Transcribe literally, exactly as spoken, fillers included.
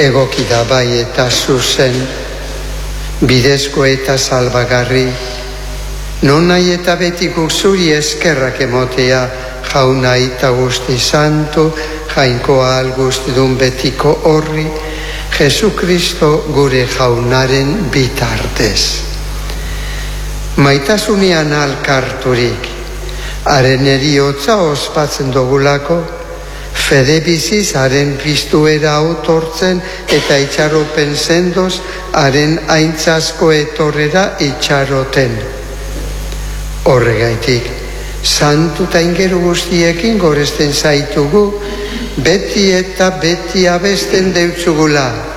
egoki da bai eta zuzen, bidezko eta salbagarri, non nahi eta beti guk zuri eskerrak emotea, jauna eta guzti santu, jainkoa al guztidun betiko horri, Jesu Kristo gure jaunaren bitartez. Maitasunean alkarturik, haren eriotza ospatzen dugulako, fede biziz haren pistuera autortzen eta itxaropen sendoz haren aintzazko etorrera itxaroten. Horregaitik, santu eta ingeru guztiekin goresten zaitugu, beti eta beti abesten deutzugula.